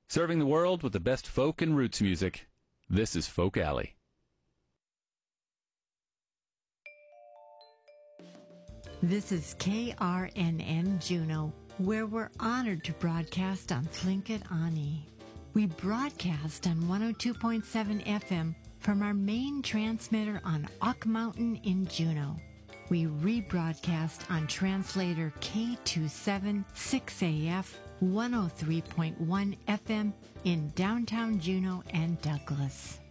Serving the world with the best folk and roots music. This is Folk Alley. This is KRNN Juneau, where we're honored to broadcast on Tlingit Ani. We broadcast on 102.7 FM from our main transmitter on Ock Mountain in Juneau. We rebroadcast on translator K276AF 103.1 FM in downtown Juneau and Douglas.